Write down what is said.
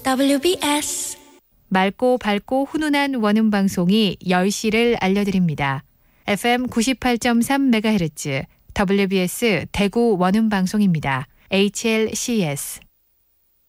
WBS 맑고 밝고 훈훈한 원음 방송이 10시를 알려드립니다. FM 98.3MHz WBS 대구 원음 방송입니다. HLCS